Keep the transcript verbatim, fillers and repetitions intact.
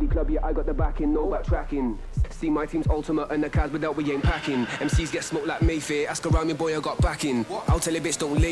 the club, yeah, I got the backing, no backtracking. See my team's ultimate and the cars without we ain't packing. M Cs get smoked like Mayfair, ask around me boy, I got backing. I'll tell a bitch don't lay